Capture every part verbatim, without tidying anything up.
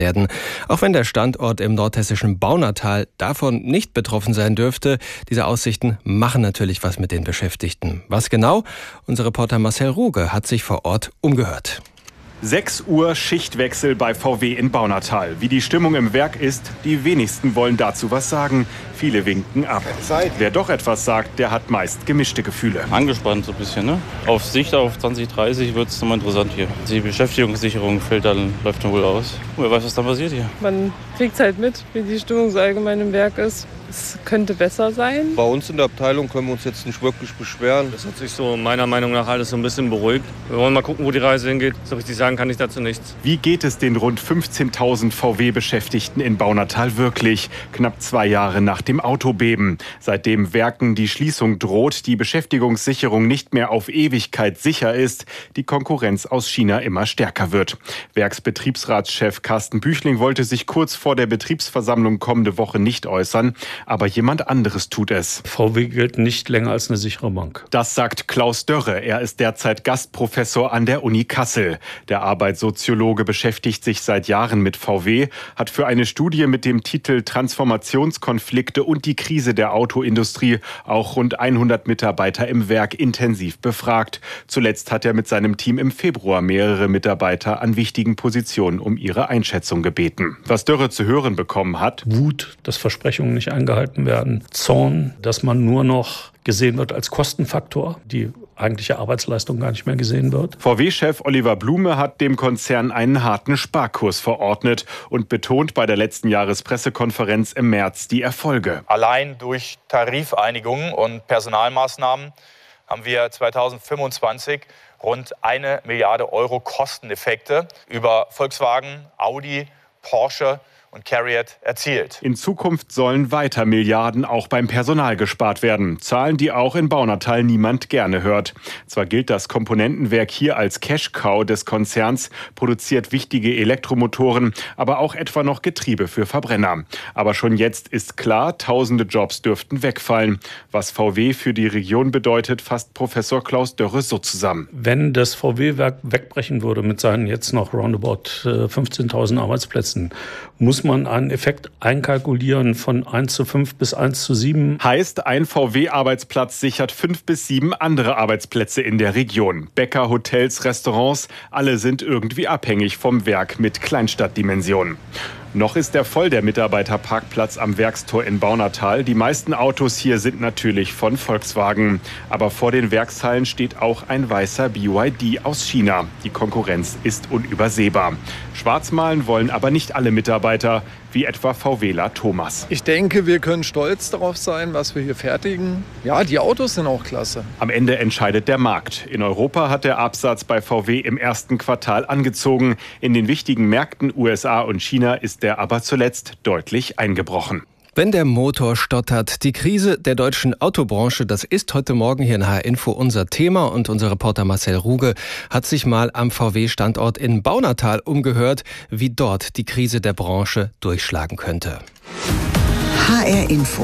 werden. Auch wenn der Standort im nordhessischen Baunatal davon nicht betroffen sein dürfte, diese Aussichten machen natürlich was mit den Beschäftigten. Was genau? Unser Reporter Marcel Ruge hat sich vor Ort umgehört. sechs Uhr Schichtwechsel bei V W in Baunatal. Wie die Stimmung im Werk ist, die wenigsten wollen dazu was sagen. Viele winken ab. Wer doch etwas sagt, der hat meist gemischte Gefühle. Angespannt so ein bisschen, ne? Auf Sicht auf zwanzig dreißig wird es nochmal interessant hier. Die Beschäftigungssicherung fällt dann, läuft dann wohl aus. Wer weiß, was dann passiert hier. Man kriegt halt mit, wie die Stimmung so allgemein im Werk ist. Es könnte besser sein. Bei uns in der Abteilung können wir uns jetzt nicht wirklich beschweren. Das hat sich so meiner Meinung nach alles so ein bisschen beruhigt. Wir wollen mal gucken, wo die Reise hingeht. So richtig sagen kann ich dazu nichts. Wie geht es den rund fünfzehntausend V W-Beschäftigten in Baunatal wirklich? Knapp zwei Jahre nach dem Autobeben. Seitdem Werken die Schließung droht, die Beschäftigungssicherung nicht mehr auf Ewigkeit sicher ist, die Konkurrenz aus China immer stärker wird. Werksbetriebsratschef Carsten Büchling wollte sich kurz vor der Betriebsversammlung kommende Woche nicht äußern. Aber jemand anderes tut es. V W gilt nicht länger als eine sichere Bank. Das sagt Klaus Dörre. Er ist derzeit Gastprofessor an der Uni Kassel. Der Arbeitssoziologe beschäftigt sich seit Jahren mit V W, hat für eine Studie mit dem Titel Transformationskonflikte und die Krise der Autoindustrie auch rund hundert Mitarbeiter im Werk intensiv befragt. Zuletzt hat er mit seinem Team im Februar mehrere Mitarbeiter an wichtigen Positionen um ihre Einschätzung gebeten. Was Dörre zu hören bekommen hat: Wut, dass Versprechungen nicht eingehalten werden. Zorn, dass man nur noch gesehen wird als Kostenfaktor, die eigentliche Arbeitsleistung gar nicht mehr gesehen wird. V W-Chef Oliver Blume hat dem Konzern einen harten Sparkurs verordnet und betont bei der letzten Jahrespressekonferenz im März die Erfolge. Allein durch Tarifeinigungen und Personalmaßnahmen haben wir zweitausendfünfundzwanzig rund eine Milliarde Euro Kosteneffekte über Volkswagen, Audi, Porsche und CARIAD erzielt. In Zukunft sollen weiter Milliarden auch beim Personal gespart werden. Zahlen, die auch in Baunatal niemand gerne hört. Zwar gilt das Komponentenwerk hier als Cash-Cow des Konzerns, produziert wichtige Elektromotoren, aber auch etwa noch Getriebe für Verbrenner. Aber schon jetzt ist klar, tausende Jobs dürften wegfallen. Was V W für die Region bedeutet, fasst Professor Klaus Dörre so zusammen. Wenn das V W-Werk wegbrechen würde mit seinen jetzt noch roundabout fünfzehntausend Arbeitsplätzen, muss man einen Effekt einkalkulieren von eins zu fünf bis eins zu sieben. Heißt, ein V W-Arbeitsplatz sichert fünf bis sieben andere Arbeitsplätze in der Region. Bäcker, Hotels, Restaurants, alle sind irgendwie abhängig vom Werk mit Kleinstadtdimensionen. Noch ist er voll, der Mitarbeiterparkplatz am Werkstor in Baunatal. Die meisten Autos hier sind natürlich von Volkswagen. Aber vor den Werkshallen steht auch ein weißer B Y D aus China. Die Konkurrenz ist unübersehbar. Schwarzmalen wollen aber nicht alle Mitarbeiter, wie etwa VWler Thomas. Ich denke, wir können stolz darauf sein, was wir hier fertigen. Ja, die Autos sind auch klasse. Am Ende entscheidet der Markt. In Europa hat der Absatz bei V W im ersten Quartal angezogen. In den wichtigen Märkten U S A und China ist der aber zuletzt deutlich eingebrochen. Wenn der Motor stottert, die Krise der deutschen Autobranche, das ist heute Morgen hier in H R Info unser Thema. Und unser Reporter Marcel Ruge hat sich mal am V W-Standort in Baunatal umgehört, wie dort die Krise der Branche durchschlagen könnte. H R Info.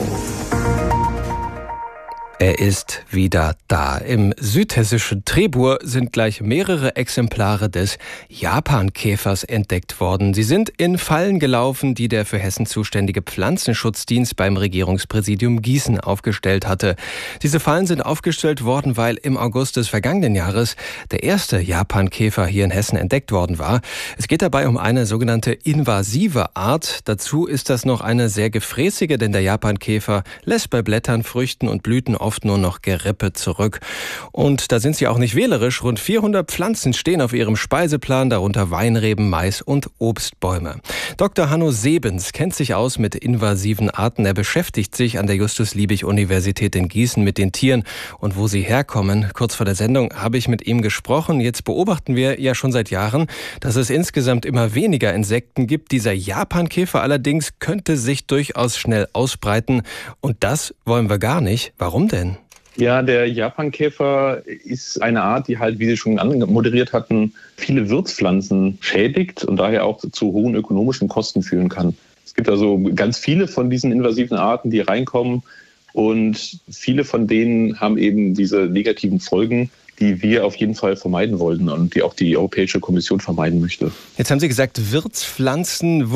Er ist wieder da. Im südhessischen Trebur sind gleich mehrere Exemplare des Japankäfers entdeckt worden. Sie sind in Fallen gelaufen, die der für Hessen zuständige Pflanzenschutzdienst beim Regierungspräsidium Gießen aufgestellt hatte. Diese Fallen sind aufgestellt worden, weil im August des vergangenen Jahres der erste Japankäfer hier in Hessen entdeckt worden war. Es geht dabei um eine sogenannte invasive Art. Dazu ist das noch eine sehr gefräßige, denn der Japankäfer lässt bei Blättern, Früchten und Blüten oft nur noch Gerippe zurück. Und da sind sie auch nicht wählerisch. Rund vierhundert Pflanzen stehen auf ihrem Speiseplan, darunter Weinreben, Mais und Obstbäume. Doktor Hanno Sebens kennt sich aus mit invasiven Arten. Er beschäftigt sich an der Justus-Liebig-Universität in Gießen mit den Tieren und wo sie herkommen. Kurz vor der Sendung habe ich mit ihm gesprochen. Jetzt beobachten wir ja schon seit Jahren, dass es insgesamt immer weniger Insekten gibt. Dieser Japankäfer allerdings könnte sich durchaus schnell ausbreiten. Und das wollen wir gar nicht. Warum denn? Ja, der Japankäfer ist eine Art, die halt, wie Sie schon anmoderiert hatten, viele Wirtspflanzen schädigt und daher auch zu hohen ökonomischen Kosten führen kann. Es gibt also ganz viele von diesen invasiven Arten, die reinkommen und viele von denen haben eben diese negativen Folgen, die wir auf jeden Fall vermeiden wollten und die auch die Europäische Kommission vermeiden möchte. Jetzt haben Sie gesagt, Wirtspflanzen.